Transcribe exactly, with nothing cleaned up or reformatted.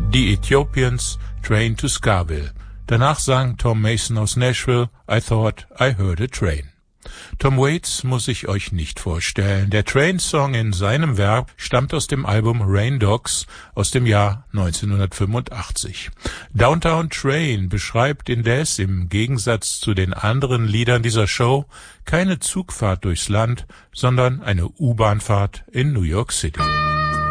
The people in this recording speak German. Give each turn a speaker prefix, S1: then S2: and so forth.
S1: Die Ethiopians, Train to Scarville. Danach sang Tom Mason aus Nashville, I Thought I Heard a Train. Tom Waits muss ich euch nicht vorstellen. Der Train-Song in seinem Werk stammt aus dem Album Rain Dogs aus dem Jahr neunzehnhundertfünfundachtzig. Downtown Train beschreibt indes im Gegensatz zu den anderen Liedern dieser Show keine Zugfahrt durchs Land, sondern eine U-Bahn-Fahrt in New York City.